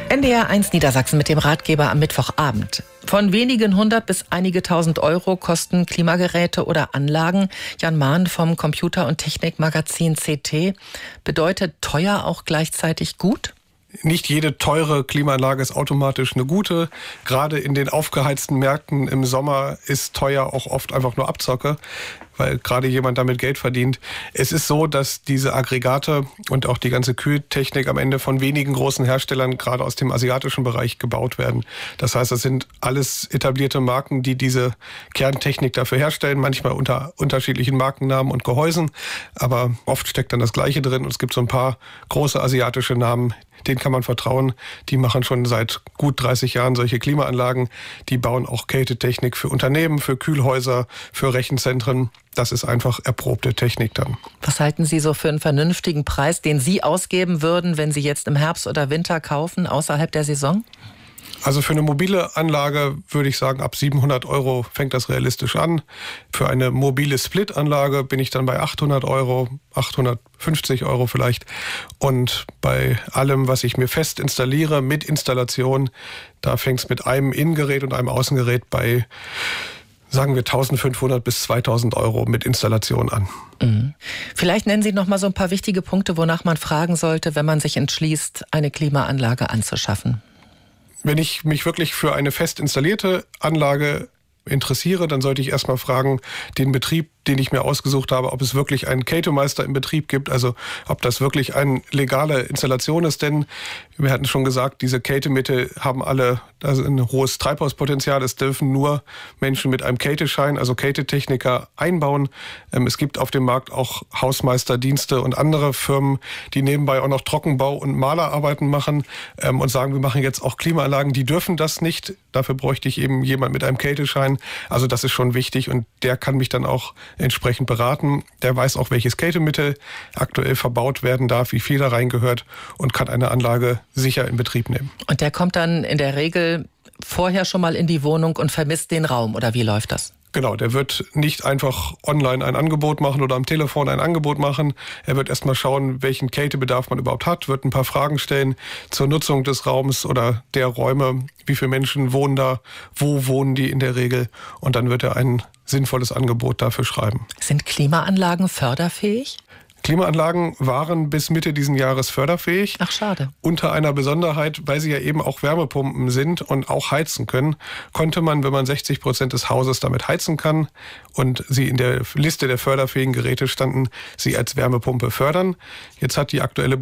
NDR1 Niedersachsen mit dem Ratgeber am Mittwochabend. Von wenigen hundert bis einige tausend Euro kosten Klimageräte oder Anlagen. Jan Mahn vom Computer- und Technikmagazin CT. Bedeutet teuer auch gleichzeitig gut? Nicht jede teure Klimaanlage ist automatisch eine gute. Gerade in den aufgeheizten Märkten im Sommer ist teuer auch oft einfach nur Abzocke, weil gerade jemand damit Geld verdient. Es ist so, dass diese Aggregate und auch die ganze Kühltechnik am Ende von wenigen großen Herstellern, gerade aus dem asiatischen Bereich, gebaut werden. Das heißt, das sind alles etablierte Marken, die diese Kerntechnik dafür herstellen, manchmal unter unterschiedlichen Markennamen und Gehäusen. Aber oft steckt dann das Gleiche drin und es gibt so ein paar große asiatische Namen, denen kann man vertrauen. Die machen schon seit gut 30 Jahren solche Klimaanlagen. Die bauen auch Kältetechnik für Unternehmen, für Kühlhäuser, für Rechenzentren. Das ist einfach erprobte Technik dann. Was halten Sie so für einen vernünftigen Preis, den Sie ausgeben würden, wenn Sie jetzt im Herbst oder Winter kaufen, außerhalb der Saison? Also für eine mobile Anlage würde ich sagen, ab 700 Euro fängt das realistisch an. Für eine mobile Split-Anlage bin ich dann bei 800 Euro, 850 Euro vielleicht. Und bei allem, was ich mir fest installiere, mit Installation, da fängt es mit einem Innengerät und einem Außengerät bei, sagen wir, 1500 bis 2000 Euro mit Installation an. Mhm. Vielleicht nennen Sie noch mal so ein paar wichtige Punkte, wonach man fragen sollte, wenn man sich entschließt, eine Klimaanlage anzuschaffen. Wenn ich mich wirklich für eine fest installierte Anlage interessiere, dann sollte ich erstmal fragen, den Betrieb, den ich mir ausgesucht habe, ob es wirklich einen Kältemeister im Betrieb gibt, also ob das wirklich eine legale Installation ist, denn wir hatten schon gesagt, diese Kältemittel haben alle ein hohes Treibhauspotenzial, es dürfen nur Menschen mit einem Kälteschein, also Kältetechniker, einbauen. Es gibt auf dem Markt auch Hausmeisterdienste und andere Firmen, die nebenbei auch noch Trockenbau- und Malerarbeiten machen und sagen, wir machen jetzt auch Klimaanlagen, die dürfen das nicht, dafür bräuchte ich eben jemand mit einem Kälteschein, also das ist schon wichtig und der kann mich dann auch entsprechend beraten. Der weiß auch, welches Kältemittel aktuell verbaut werden darf, wie viel da reingehört und kann eine Anlage sicher in Betrieb nehmen. Und der kommt dann in der Regel vorher schon mal in die Wohnung und vermisst den Raum, oder wie läuft das? Genau, der wird nicht einfach online ein Angebot machen oder am Telefon ein Angebot machen. Er wird erstmal schauen, welchen Kältebedarf man überhaupt hat, wird ein paar Fragen stellen zur Nutzung des Raums oder der Räume. Wie viele Menschen wohnen da? Wo wohnen die in der Regel? Und dann wird er ein sinnvolles Angebot dafür schreiben. Sind Klimaanlagen förderfähig? Klimaanlagen waren bis Mitte diesen Jahres förderfähig. Ach, schade. Unter einer Besonderheit, weil sie ja eben auch Wärmepumpen sind und auch heizen können, konnte man, wenn man 60% des Hauses damit heizen kann und sie in der Liste der förderfähigen Geräte standen, sie als Wärmepumpe fördern. Jetzt hat die aktuelle